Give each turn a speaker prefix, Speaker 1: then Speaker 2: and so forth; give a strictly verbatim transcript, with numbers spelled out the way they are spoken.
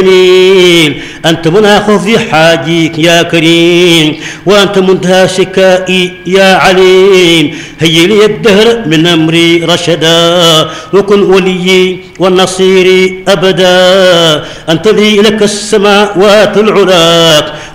Speaker 1: أنت منى خوفي حاجيك يا كريم، وأنت منتهى شكائي يا عليم. هيا لي الدهر من أمري رشدا، وكن وليي والنصير أبدا. أنت لي لك السماوات العلاق،